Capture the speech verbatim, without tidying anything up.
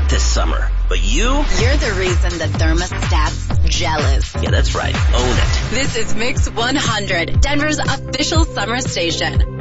this summer. But you? You're the reason the thermostat's jealous. Yeah, that's right. Own it. This is Mix one hundred, Denver's official summer station.